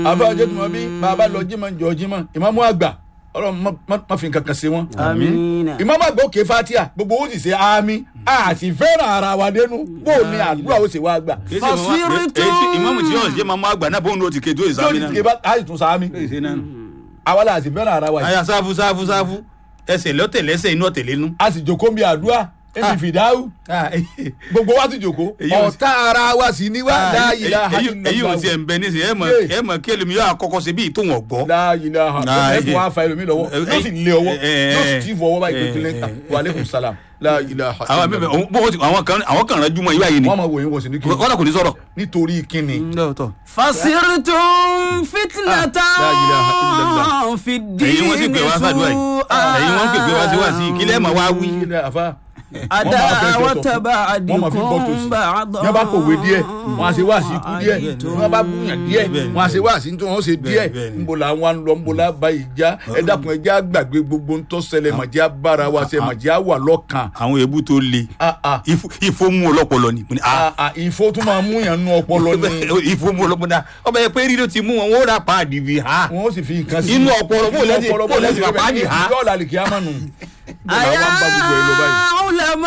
àfáàjẹ́ tó mọ bí bàbá lọ jímọ̀ jọ jímọ̀ ìmáàmù àgbà ọlọ́run má fi nǹkan kan ṣe wọ́n. ìmáàmù àgbà òkè fatia gbogbo ó sì ṣe àmín àti fẹ́ràn ara wa dénú bó o ní àdúrà ó sì wá gbà. ìmáàmù tí yóò ṣe máa mú àgbà náà bóun ló ti ké tó ìsàmì náà. yóò ti ké bá a sì tún sàmì. àwa la sì fẹ́ràn ara wa yìí. àyà sáfù ẹsẹ̀ lọ́tẹ̀lẹ́sẹ̀ inú ọ̀tẹ̀lẹ́nu. a sì jókòó bí àdúrà èmi fìdáwù gbogbo wa ti jókòó ọ̀tá ara wa sì ní wá láàyè láàyè. èyí ò tiẹ̀ ń bẹ nísìnyí ẹ mọ̀ kí ẹlòmíì yóò àkọ́kọ́ ṣe bí ìtòhùn ọ̀gbọ́. láàyè láàyè ẹ fún wa fa ẹlòmíì lọ́wọ́ yóò sì lé ọwọ́ yóò sì tí fọ ọwọ́ báyìí pé wàlẹ́kùn sálàm láàyè láàyè. àwọn kan ránjú mọ́ ìwà yìí ni. wọ́n máa wò yín wọ́n sì ní kí ni. kọ́dà kò ní sọ̀rọ̀. nítorí kíni. fasirtum fitnatan fi dini ẹ̀yin wọ́n sì pè wá sàdúrà yìí ẹ̀yin wọ́n pè wá sí wá sí kílẹ̀ mọ̀ wá wí. ada awataba adikum ba'da. yọba kòwé díẹ̀ wọn a ṣe wá sí ikú díẹ̀ wọn bá búyàn díẹ̀ wọn a ṣe wá sí tí wọn ṣe díẹ̀ nbola wọn lọ nbola bá ìjà ẹ dákun ẹjẹ àgbàgbé gbogbo ń tó ṣẹlẹ̀ màjá bára wa ṣe màjá wà lọ́kàn. àwọn èébú tó le ifo mú ọlọ́pọlọ ni. ifo tún máa mú yàn nú ọpọlọ ni. ifo mú ọlọ́pọlọ náà ọba yẹ pé rírò ti mú wọn wọn ó rà páàdì bí ha. wọn ó sì fi nǹkan sí inú ọpọlọ bó lẹ́sìn bá páàdì ha. yóò lálẹ́ kí á má nù. aya ulama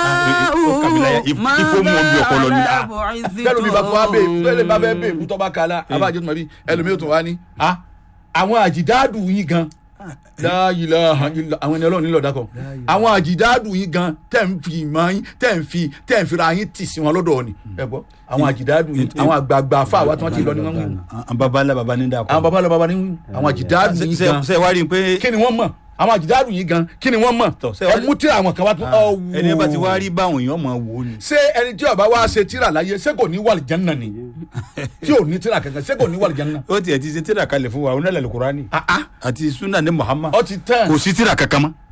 ifo mú ọbí ọpọlọ ni. bẹ́ẹ̀ mi bá fọ abẹ́ bẹ́ẹ̀ bá fẹ́ bẹ́ẹ̀ kútọ́ bá kala abájọ́ tó ma bí ẹlòmíì tó wá ní. àwọn àjìdáàdù yín gan la ilaha illa àwọn ẹni ọlọ́run nílò dákọ̀ àwọn àjìdáàdù yín gan tẹ̀ ń fi ìmọ̀ yín tẹ̀ ń fira yín tì sí wọn lọ́dọ̀ ni ẹ gbọ́ àwọn àjìdáàdù yín àwọn àgbààgbà fà wá tí wọ́n ti lọ ní wọn wù. àwọn babalá baba ní dàkọ. àwọn babalá baba ní wù àwọn àjìdáàdù yín gan ṣe wá rí i pé. kí ni wọ́n mọ̀ àwọn àjìdáàdù yìí gan kí ni wọ́n mọ̀ ẹ mú tíra àwọn kan wá tún ọ̀wọ́. ẹni bá ti wá rí báwọn èèyàn máa wò ó ni. ṣé ẹni tí ó bá wá ṣe tíra láyé ṣé kò ní wàlì jẹ́nà ni tí ò ní tíra kankan ṣé kò ní wàlì jẹ́nà. ó tiẹ̀ ti ṣe tíra kalẹ̀ fún wa onílẹ̀ Al-Qur'ani àti sunna ní Muhammad ó ti tán kò sí tíra kankan mọ́.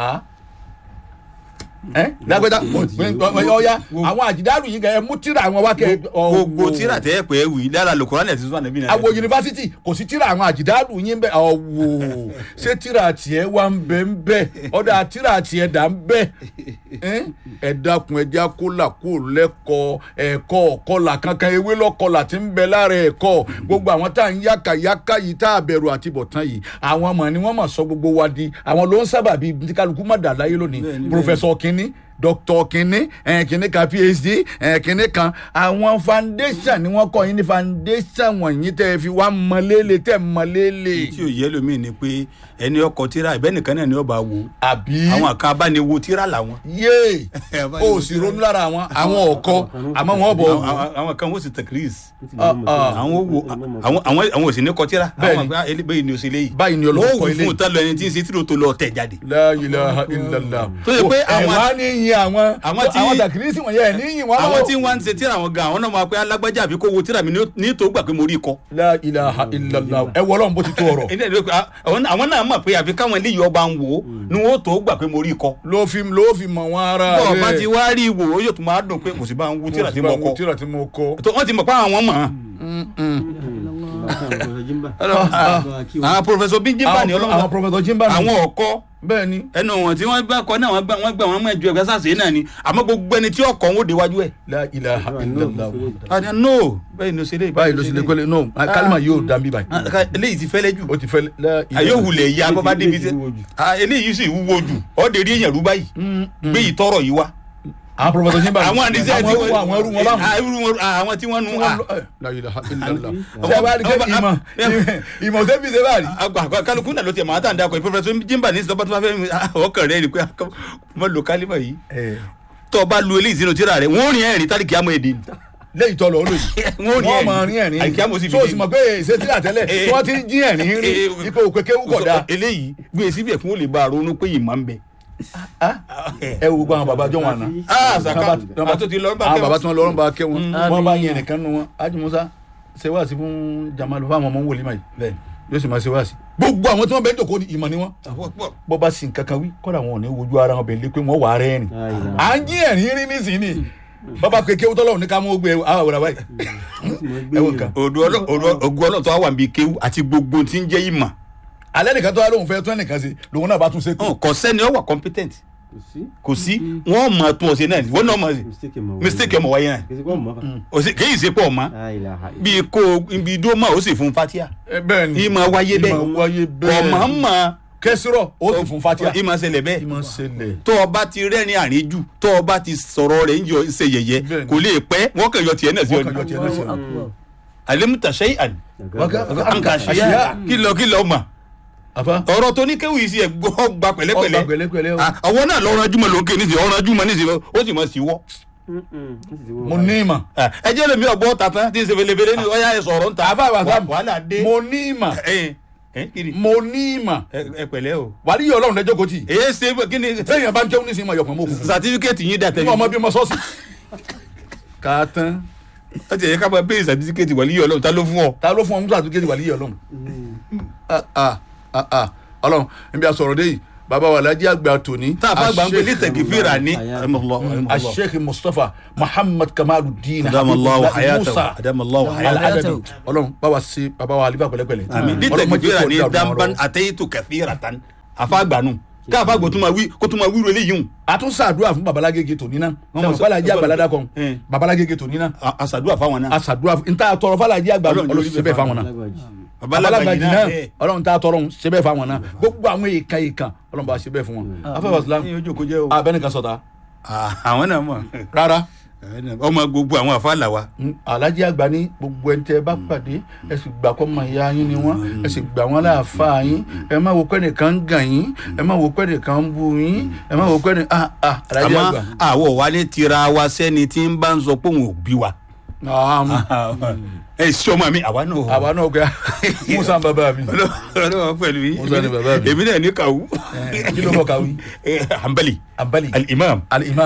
lágbẹ́dá ọ̀ya àwọn àjìdáàdù yìí gan ẹ mú tíra àwọn wá kẹ́ gbogbo tíra tẹ́ ẹ pé wì lára Al-Qur'ani àti sunna níbí náà. àwọ̀ yunifásitì kò sí tíra àwọn àjìdáàdù yín bẹ́ẹ̀ ọ̀wọ̀ ṣé tíra tiẹ̀ wá ń bẹ ń bẹ ọ̀dà tíra tiẹ̀ dà ń bẹ ẹ dákun ẹja kólà kó lẹ́kọ̀ọ́ ẹ̀kọ́ ọ̀kọ́là kankan ewé lọ́kọ̀ọ́là tí ń bẹ lára ẹ̀kọ́ gbogbo àwọn tá à ń yákàyáká yìí tá a bẹ̀rù àti bọ̀tán yìí àwọn ọmọ ni wọ́n mọ̀ sọ gbogbo wa di àwọn ló ń sábà bíi tí kálukú má dà láyé lónìí pòfẹ́sọ̀ kínní dr kínní kínní kan phd kínní kan àwọn foundation ni wọ́n kọ́ yín ní foundation wọ̀nyí tẹ́ fi wá mọ̀lélẹ̀ tẹ́ mọ̀lélẹ̀. tí ò yẹ lómi ni pé ẹni ọkọ tíra ìbẹ́ nìkan náà ni ọba wo àbí àwọn kan bá ní wo tíra làwọn. yéè o sì ronú lára àwọn ọkọ àmọ́ wọn bọ̀ àwọn kan wọ́n sì tẹ̀kírìs àwọn ò sì ní kọ tíra àwọn àgbà bẹ́ẹ̀ ni o sì léyìí báyìí ni ọlọ́kọ ilé wọ́n wù fún tálọ ẹni tí ń ṣe tí ló tó lọ tẹ̀ jáde. La ilaha illallah tó yẹ pé àwọn ní yin àwọn tàkìrìsì wọ̀nyẹn ní yin wọn. àwọn tí wọ́n ń ṣe tíra àwọn gan àwọn náà máa pé alágbájá àbí kó wo tíra mi ní tó gbà pé mo rí kọ. La ilaha illallah ẹ wọ Ọlọ́run bó ti tó ọ̀rọ̀. àwọn náà mọ̀ pé àfi káwọn eléyìí ọba ń wò ó ni wọ́n tó gbà pé mo rí kọ. ló fi mọ̀ wọn ara rẹ̀. bọ́ọ̀ bá ti wá rí ìwò ó yóò tún máa dùn pé kò sí bá ń wú tíra tí mo kọ. wọ́n ti mọ̀ pé àwọn mọ̀ àwọn pòfẹsọ bí jimba ni Ọlọ́run àwọn pòfẹsọ jimba ni àwọn ọkọ bẹ́ẹ̀ ni ẹnu wọn tí wọ́n gbà kọ náà wọ́n gbà wọ́n mọ ẹjọ́ ẹgbẹ́ sàṣẹ náà ni àmọ́ gbogbo ẹni tí ọkọ wọn ò déwájú ẹ. La ilaha illallah. no báyìí ló ṣe lé báyìí ló ṣe lé kọ́lé no kálímà yóò dá mi báyìí. eléyìí ti fẹ́lẹ́ jù ó ti fẹ́lẹ́. àyè wulẹ̀ ya bọ́bá débi tẹ́ eléyìí sì wúwo jù ọ́ de rí èèyàn rú báyìí gbé ìtọ́rọ̀ yìí wá. àwọn pòfẹsọ jimba àwọn àdìsẹ́ tí àwọn ẹrú wọn báwọn. àwọn tí wọ́n nu La ilaha illallah. ṣé bá rí kẹ́ ìmọ̀ ṣé fi ṣe bá rí. kálukú náà ló ti máa tàn dá kọ pòfẹsọ jimba ní ìsọpọ̀ tó bá fẹ́ ọkàn rẹ̀ ni pé mọ́ lo kálímà yìí tó bá lu eléyìí sínú tíra rẹ̀ wọ́n rìn ẹ̀rín tálíkì àmọ́ èdè ni. lẹ́yìn tó lọ olóyè wọ́n máa rín ẹ̀rín tó sì mọ̀ pé ṣé tíra tẹ́lẹ̀ tí wọ́n ti ń jí ẹ̀rín rí ipò òkèké wúkọ̀ dá. eléyìí gbé síbẹ̀ fún olè bá ronú pé ìmọ̀ ń bẹ. ẹ wo gbọ́ àwọn bàbá jọ wọn àná. bàbá tó ti lọ àwọn bàbá tí wọn lọ́rùn bá kẹ́ wọn wọ́n bá yẹn nìkan nu wọn Haji Musa ṣe wáàsí fún Jamalu fáwọn ọmọ wòlíì máa yìí yóò sì máa ṣe wáàsí. gbogbo àwọn tí wọ́n bẹ ń dòkó ìmọ̀ ni wọ́n. bọ́ bá sì ń kankan wí kọ́dà wọn ò ní wojú ara wọn bẹ̀ lé pé wọ́n wà á rẹ́ rìn. à ń jí ẹ̀rín rí nísìnyí bàbá pé kéwú tọ́lọ́run ní ká mú gbé àwọn àwòrán báyìí. ẹ wọ nǹkan. ògùn ọlọ́tọ̀ wà níbi kéwú àti gbogbo tí ń jẹ́ ìmọ̀. alẹ́ nìkan tó wá lóun fẹ́ tún ẹnìkan sí lòun náà bá tún ṣe kú. kò sẹ́ni ó wà competent kò sí wọ́n mọ̀ tún ọ̀sẹ̀ náà wọ́n náà mọ̀ mistake ọmọ wáyé náà kì í ṣe pọ̀ mọ́ bí kò ibi dó mọ̀ ó sì fún fatia bẹ́ẹ̀ni ìmọ̀ wáyé bẹ́ẹ̀ ọmọ mọ̀ kẹsìrọ̀ ó sì fún fatia ìmọ̀ ṣẹlẹ̀ bẹ́ẹ̀ ìmọ̀ ṣẹlẹ̀ tó o bá ti rẹ́rìn àríjù tó o bá ti sọ̀rọ̀ rẹ̀ ń yọ ṣe yẹ̀yẹ́ kò lè pẹ́ wọ́n kàn yọ tiẹ̀ náà sí ọdún alimuta shay'an anka ṣíyá kìlọ̀ mà ọ̀rọ̀ tó ní kéwì sí ẹ̀ gba pẹ̀lẹ́pẹ̀lẹ́ àwọn náà lọ́ọ́ ranjúmọ̀ ló ń ké nísìnyí ọ̀rọ̀ ranjúmọ̀ nísìnyí ó sì mọ̀ sí wọ́. mo ní ìmọ̀. ẹ jẹ́ lèmi ọ̀gbọ́n tàtàn tí ń ṣe fèlèfèlè ní ọ̀yà ẹ̀ sọ̀rọ̀ ń ta wàhálà dé mo ní ìmọ̀ mo ní ìmọ̀ ẹ pẹ̀lẹ́ o. wàá yí ọlọ́run lẹ́jọ́ kò tí. èyí ṣe kí ni. lẹ́yìn bá ń jẹun nísìnyí mọ̀ yọkùn mọ́ òkú. sàtífíkẹ́tì yín dà tẹ́lẹ̀. ọmọ bí mo sọ́ọ̀sì. kà á tán. ó ti yẹ ká máa bẹ́ẹ̀ sàtífíkẹ́tì wà líyọ̀ ọlọ́run ta ló fún ọ. ta ló fún ọ mú sàtífíkẹ́tì wà líyọ̀ ọlọ́run. ọlọ́run níbi àsọ̀rọ̀ dé yìí bàbá wa Alhaji àgbà tòní. tá a bá gbà ń pè ní tẹ̀gífìrà ní. Sheikh Mustapha Muhammad Kamaluddin adamallahu hayatahu ọlọ́run báwa ṣe bàbá wa alifa pẹ̀lẹ́pẹ̀lẹ́. àmín ní tẹ̀gífìrà ní damban ataitu kathiratan àfàgbànú ká àfàgbò tó máa wí kó tó máa wí rẹlẹ yìí. a tún ṣàdúrà fún babalágége tòní náà babalájí àgbàládà kan babalágége tòní náà. a ṣàdúrà fáwọn náà. a ṣàdúrà n ta tọrọ fàlàjí àgbà ọlọ́run ṣe bẹ́ẹ̀ fáwọn náà. babalájí náà ọlọ́run ta tọrọ ṣe bẹ́ẹ̀ fáwọn náà gbogbo àwọn èèkàn ọlọ́run bá ṣe bẹ́ẹ̀ fún wọn. afẹ́fẹ́ islam abẹ́nìkan sọ̀tà. àwọn náà mọ̀. rárá ọmọ gbogbo àwọn àfàlà wa. Alhaji àgbà ní gbogbo ẹni tẹ ẹ bá pàdé ẹ sì gbà kọ́ mọ ìyá yín ni wọ́n ẹ sì gbà wọ́n láàfáà yín ẹ má wo pẹ́ẹ́nì kan ń gàn yín ẹ má wo pẹ́ẹ́nì kan ń bú yín ẹ má wo pẹ́ẹ́nì Alhaji àgbà. àmọ́ àwọ̀ wa lè tira wa sẹ́ni tí ń bá ń sọ pé òun ò bí wa. ẹ ṣé ọmọ mi àwa náà. àwa náà kẹ́ musa bàbá mi. ọlọ́wọ́ pẹ̀lú yìí musa ni bàbá mi. èmi náà ní kàwú. kí ló bọ̀ kàwú. hanbali. al-imam.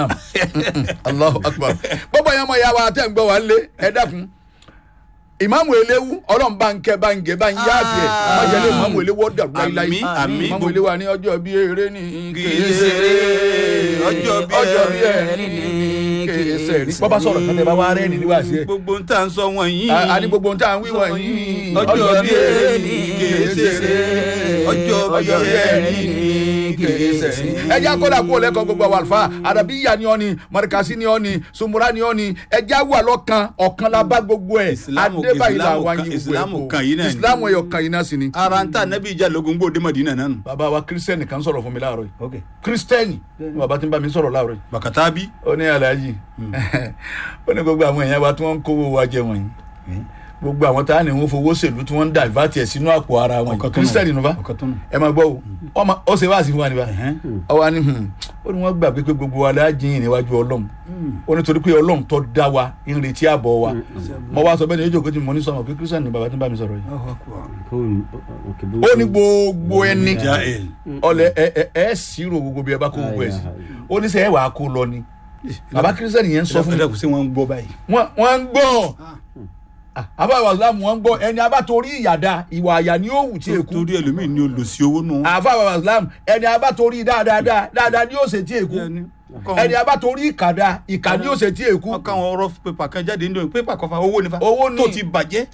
Allahu akbar. bọ́bá yẹn mọ̀ ya wa tẹ̀ ń gbọ́ wa lé ẹ dákun. ìmáàmù eléwu ọlọ́run bá ń kẹ́ bá ń gé bá ń yá àfẹ́ ọjọ́ ilé ìmáàmù eléwu ọ̀dà láíláí. ìmáàmù eléwu wa ní ọjọ́ bí eré ní kìí ṣeré ọjọ́ bí eré ní kìí ṣeré. bọ́bá sọ̀rọ̀ kan tẹ bá wá rẹ́ ní níwá sí ẹ. gbogbo ń tà ń sọ wọ̀nyí. a ní gbogbo ń tà ń wí wọ̀nyí. ọjọ́ bí eré ní kìí ṣeré ọjọ́ bí eré ní kìí ṣeré. ẹ jẹ́ akọ́lá kó lẹ́kọ̀ọ́ gbogbo àwọn àlùfáà àdàbíyà ni ọ́ ni mọ̀rìkàsí ni ọ́ ni sùmùrà ni ọ́ ni ẹ jẹ́ wà lọ́kàn ọ̀kan la bá gbogbo ẹ̀ adébáyìí la wá yín ìsìlámù kan yìí náà ni ìsìlámù ẹ̀yọ̀ kan yìí náà sì ni. ara ń tà nẹ́bí ìjà lógun gbòde Mádínà náà nù. bàbá wa kírísítẹ́nì kan sọ̀rọ̀ fún mi láàárọ̀ yìí kírísítẹ́nì bàbá tí ń bá mi sọ̀rọ̀ láàárọ̀ yìí. bàkàtà bí. ó ní Alhaji ó ní gbogbo àwọn èèyàn wa tí wọ́n ń kówó wa jẹ wọ̀nyí gbogbo àwọn tá a ní wọn fowó ṣèlú tí wọ́n ń divert ẹ̀ sínú àpò ara wọn kírísítẹ́nì nù bá ẹ máa gbọ́ o ó ṣe wáàsí fún wa níbà ọwọ́ ni ó ní wọ́n gbà pé gbogbo wa la jiyìn níwájú Ọlọ́run ó ní torí pé Ọlọ́run tó dá wa ń retí àbọ̀ wa mo wá sọ bẹ́ẹ̀ ni ojú òkè tí mo ní sọmọ pé kírísítẹ́nì ni bàbá tí ń bá mi sọ̀rọ̀ yìí ó ní gbogbo ẹni ọlẹ ẹ ṣírò gbogbo bí ẹ bá kó gbogbo ẹ sí ó ní sẹ ẹ wàá kó lọ ni bàbá kírísítẹ́nì yẹn ń sọ fún mi wọ́n ń gbọ́ báyìí. wọ́n ń gbọ́ àfàwà islam wọn gbọ́ ẹni abá torí ìyàdá ìwà àyà ni ó wù tí èkú torí ẹlòmíì ni olùsí owó nù. àfàwà islam ẹni abá torí dáadáa ni ó ṣe tí èkú ẹni abá torí ìkà ni ó ṣe tí èkú. wọ́n káwọn ọ̀rọ̀ pépà kan jáde nínú pépà kọfà owó nífa owó ní tó ti bàjẹ́.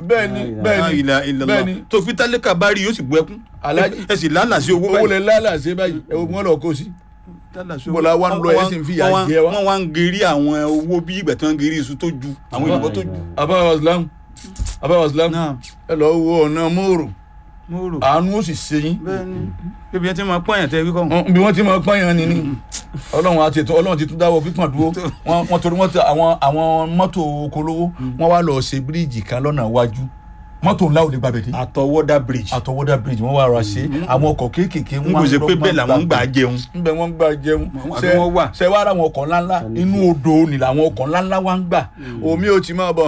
bẹ́ẹ̀ni tó fi tálíkà bá rí yóò sì bu ẹkún. Alhaji ẹ sì lálà sí owó báyìí. owó lẹ lálà sí báyìí ẹ wọ́n lọ kó sí. bọ́lá wa ń lọ ẹ sì ń fi yà jẹ wa. wọ́n wá ń gerí àwọn owó bí ìgbà tí wọ́n ń gerí iṣu tó ju àwọn ìlú tó ju. àfàwà islam ẹ lọ wo ọ̀nà mòrò àánú ó sì ṣe yín. bẹ́ẹ̀ni bíbi ẹ ti máa pọ́nyàn tẹ́ wíkọ́. bí wọ́n ti máa pọ́nyàn ni ọlọ́run ti tún dáwọ́ pípọ̀n dúró wọ́n torí wọ́n ti àwọn mọ́tò kolówó wọ́n wá lọ ṣe bíríìjì kan lọ́nà iwájú mọ́tò ńlá ò lè gbàbẹ̀ dé. àtọwọ́dá bridge wọ́n wá ra ṣe àwọn ọkọ̀ kéékèèké n kò ṣe pé bẹ́ẹ̀ làwọn ń gbà jẹun. nbẹ wọ́n ń gbà jẹun ṣe wá ra àwọn ọkọ̀ ńláńlá inú odò ni làwọn ọkọ̀ ńláńlá wá ń gbà omi ò ti máa bọ̀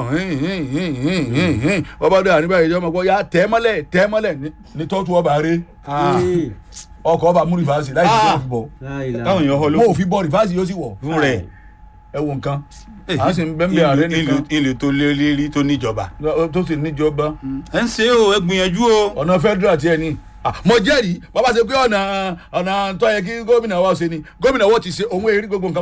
ọba dé àníbà ìjọba ọmọ ya tẹ́mọ́lẹ̀ ní tọ́tù ọba rẹ ọkọ̀ ọba mú rìfáàsì láì sí fi bọ̀ táwọn èèyàn họlọ mo ò fi bọ̀ rìfáàsì yóò sì wọ̀ fún rẹ̀ ẹ wo nǹkan a sì ń bẹ́ẹ̀ ààrẹ nìkan ìlú tó lérí tó níjọba. tó sì níjọba. ẹ ń ṣe o ẹ gbìyànjú o. ọ̀nà federal tiẹ̀ ni mo jẹ́rìí bàbá ṣe pé ọ̀nà tó yẹ kí gómìnà wa ṣe ni gómìnà wa ti ṣe òun èrè gbogbo nǹkan báwọn.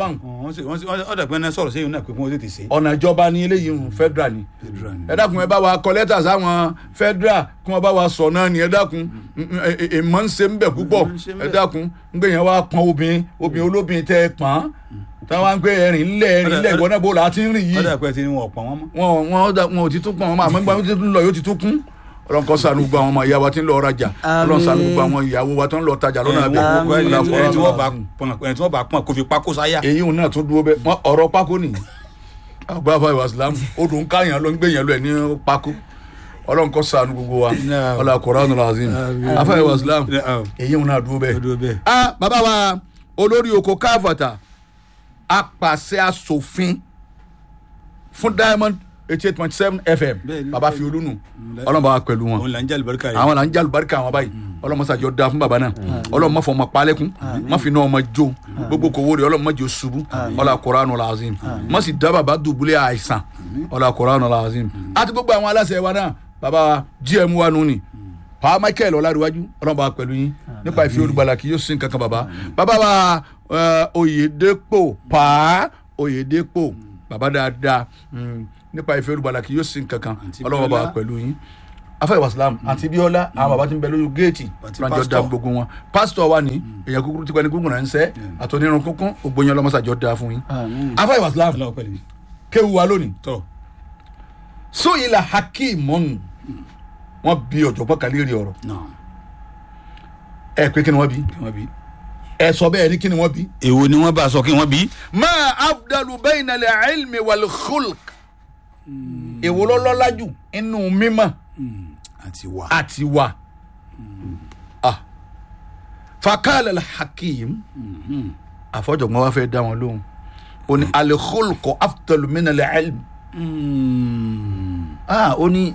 ọ̀dà pé ẹ sọ̀rọ̀ sẹ́yìn náà pé wọ́n tètè ṣe. ọ̀nà ìjọba ni eléyìí ń federal ni ẹ dákun ẹ bá wa kọ lẹ́tà sáwọn federal kí wọ́n bá wa sọ náà ni ẹ dákun èèmọ̀ ń ṣe ń bẹ̀ púpọ̀ ẹ dákun ń gbé yẹn wá pọn obìnrin olóbìnrin tẹ́ ẹ pọ́n táwọn ń gbé ẹ̀rìn ńlẹ̀ ìwọ náà bó la ti ń rìn yìí. ọ̀dà pé ti ní wọn ọ̀pọ̀ wọn mọ́. wọn ò ti tún pọn wọn mọ́ àmọ́ nígbà tí ń lọ yóò ti tún kún ọlọ́run kó ṣàánú gbogbo àwọn ọmọ ìyá wa tí ń lọ rajà ọlọ́run ṣàánú gbogbo àwọn ìyàwó wa tí ń lọ tajà lọ́nà ẹ̀bẹ̀ ẹni tí wọ́n bá pọn kó fi pákó sáyà. èyí ò náà tún dúró bẹ́ẹ̀ ọ̀rọ̀ pákó nìyí àgbàfà ìwà islam odò ń káyàn lọ ń gbé yẹn lọ ẹ̀ ní pákó ọlọ́run kó ṣàánú gbogbo wa ọlọ́run Qur'anul Azim àfà ìwà islam èyí ò náà dúró bẹ́ẹ̀. bàbá wa olórí oko káfàtà apàṣẹ asòfin fún Diamond 88.7 FM baba fi olunu Ọlọ́run bá wa pẹ̀lú wọn àwọn là ń jẹ́ àlùbáríkà àwọn báyìí Ọlọ́run mọ́sàájọ́ da fún baba náà Ọlọ́run má fọ ọmọ palẹ́kún má fi náà ọmọ jó gbogbo kò wóore Ọlọ́run má jẹ́ ṣubú ọlá Qur'anul Azim má sì dá baba dùbúlẹ̀ àìsàn ọlá Qur'anul Azim àti gbogbo àwọn aláṣẹ wa náà baba gm wa nù ni pa Michael ọlárìwájú Ọlọ́run bá wa pẹ̀lú yín nípa ìfi olùgbàlà kì yóò sin kankan baba wa Oyèdépò pa Oyèdépò baba dáadáa nípa ìfẹ́ olùbàdàn kì yóò sin kankan ọlọ́wọ́ bá pẹ̀lú yín afẹ́ ìwàsílám àti bíọ́lá àwọn bàbá tí ń bẹ lójú géètì lọ́njọ́ da gbogbo wọn pásítọ̀ wa ní èèyàn kúkúrú tí pẹ́ni gúngùn náà ń sẹ́ àtọ́nirun kúnkún ògbóyin ọlọ́mọsàjọ́ da fún yín afẹ́ ìwàsílám kéwu wa lónìí so ilà hakimun wọn bí ọ̀jọ̀gbọ́n kàlírí ọ̀rọ̀ ẹ pé kí ni wọ́n bí ẹ sọ bẹ́ẹ̀ ni kí ni wọ́n bí. èwo ni wọ́n bá sọ kí wọ́n bí. ma afdalu bayna al-ilmi wal khulq èwo ló lọ́lá jù inú mímọ́ àti wà fakala al-hakim àfọ̀jọ̀gbọ́n wa fẹ́ dá wọn lóhùn ó ní al-khulqu afdalu min al-ilm ó ní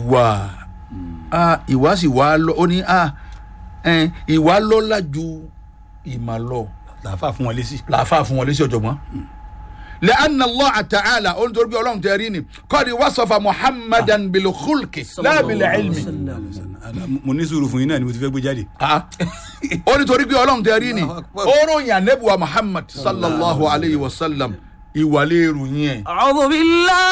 ìwà sì wà lọ ó ní ìwà lọ́lá ju ìmọ̀ lọ làáfà fún wọn lésì ọ̀jọ̀gbọ́n. لأن الله تعالى قلت ربي أولهم تاريني قد وصف محمدا بالخلق لا بالعلم منيسور فينا نمتفق بجالي قلت ربي أولهم تاريني أورون يا نبوة محمد صلى الله عليه وسلم إيواليرو أعوذ بالله